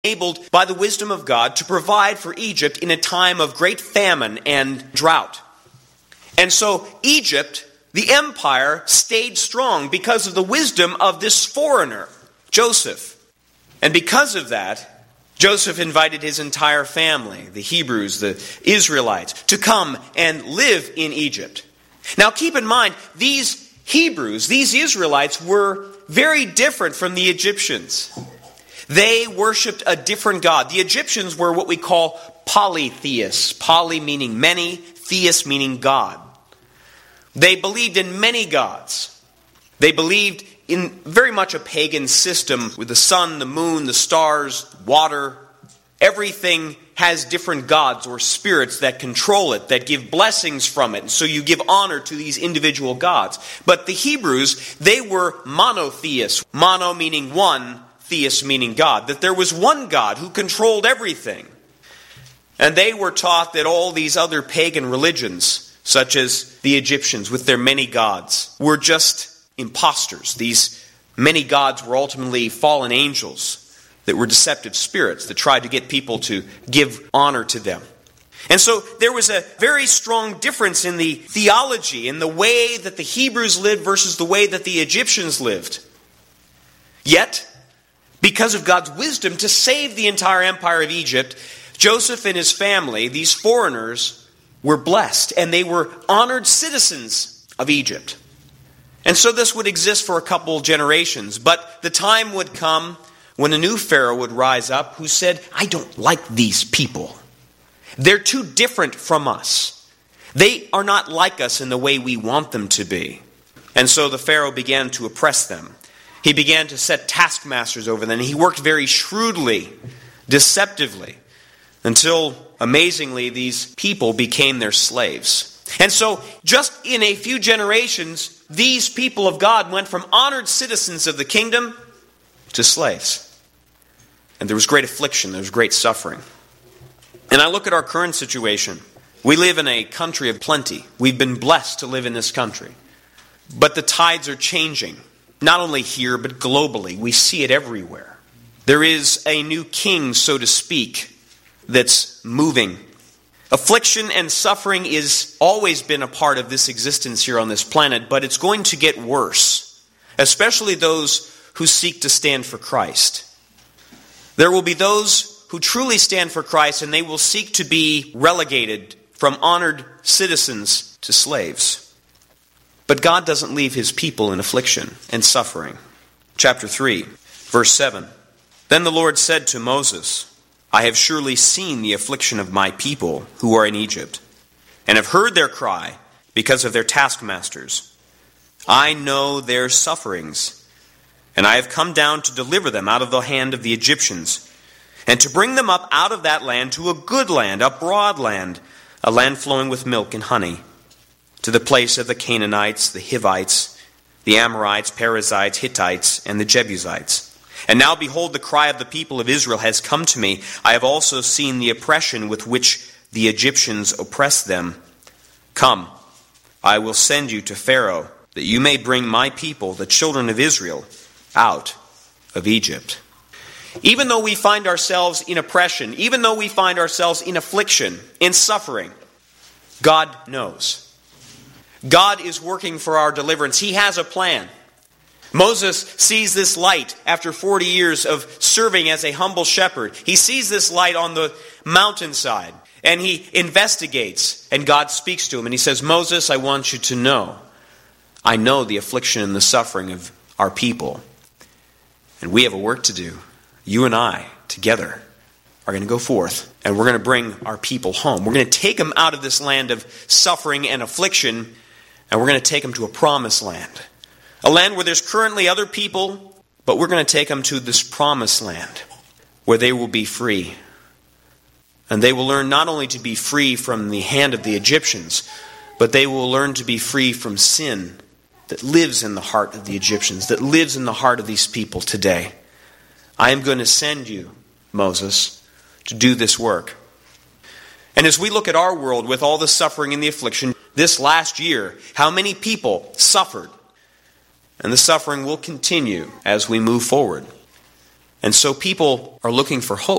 enabled by the wisdom of God to provide for Egypt in a time of great famine and drought. And so Egypt, the empire, stayed strong because of the wisdom of this foreigner, Joseph. And because of that, Joseph invited his entire family, the Hebrews, the Israelites, to come and live in Egypt. Now keep in mind, these Hebrews, these Israelites, were very different from the Egyptians. They worshipped a different God. The Egyptians were what we call polytheists. Poly meaning many, theist meaning God. They believed in many gods. They believed in very much a pagan system with the sun, the moon, the stars, water. Everything has different gods or spirits that control it, that give blessings from it. So you give honor to these individual gods. But the Hebrews, they were monotheists. Mono meaning one, theist meaning God. That there was one God who controlled everything. And they were taught that all these other pagan religions, such as the Egyptians with their many gods, were just impostors. These many gods were ultimately fallen angels that were deceptive spirits that tried to get people to give honor to them. And so there was a very strong difference in the theology, in the way that the Hebrews lived versus the way that the Egyptians lived. Yet, because of God's wisdom to save the entire empire of Egypt, Joseph and his family, these foreigners, were blessed, and they were honored citizens of Egypt. And so this would exist for a couple generations, but the time would come when a new Pharaoh would rise up who said, I don't like these people. They're too different from us. They are not like us in the way we want them to be. And so the Pharaoh began to oppress them. He began to set taskmasters over them. He worked very shrewdly, deceptively, until, amazingly, these people became their slaves. And so, just in a few generations, these people of God went from honored citizens of the kingdom to slaves. And there was great affliction, there was great suffering. And I look at our current situation. We live in a country of plenty. We've been blessed to live in this country. But the tides are changing. Not only here, but globally. We see it everywhere. There is a new king, so to speak, that's moving. Affliction and suffering has always been a part of this existence here on this planet, but it's going to get worse, especially those who seek to stand for Christ. There will be those who truly stand for Christ, and they will seek to be relegated from honored citizens to slaves. But God doesn't leave his people in affliction and suffering. Chapter 3, verse 7. Then the Lord said to Moses, I have surely seen the affliction of my people who are in Egypt, and have heard their cry because of their taskmasters. I know their sufferings, and I have come down to deliver them out of the hand of the Egyptians, and to bring them up out of that land to a good land, a broad land, a land flowing with milk and honey, to the place of the Canaanites, the Hivites, the Amorites, Perizzites, Hittites, and the Jebusites. And now behold, the cry of the people of Israel has come to me. I have also seen the oppression with which the Egyptians oppress them. Come, I will send you to Pharaoh, that you may bring my people, the children of Israel, out of Egypt. Even though we find ourselves in oppression, even though we find ourselves in affliction, in suffering, God knows. God is working for our deliverance. He has a plan. Moses sees this light after 40 years of serving as a humble shepherd. He sees this light on the mountainside, and he investigates, and God speaks to him, and he says, Moses, I want you to know, I know the affliction and the suffering of our people, and we have a work to do. You and I, together, are going to go forth, and we're going to bring our people home. We're going to take them out of this land of suffering and affliction, and we're going to take them to a promised land. A land where there's currently other people, but we're going to take them to this promised land where they will be free. And they will learn not only to be free from the hand of the Egyptians, but they will learn to be free from sin that lives in the heart of the Egyptians, that lives in the heart of these people today. I am going to send you, Moses, to do this work. And as we look at our world with all the suffering and the affliction, this last year, how many people suffered? And the suffering will continue as we move forward. And so people are looking for hope.